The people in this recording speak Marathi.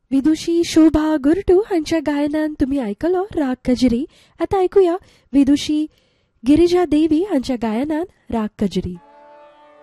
विदुषी शोभा गुरटू हांच्या गायनान तुम्ही ऐकलो राग कजरी. आता ऐकूया विदुषी गिरिजा देवी हांच्या गायनान राग कजरी.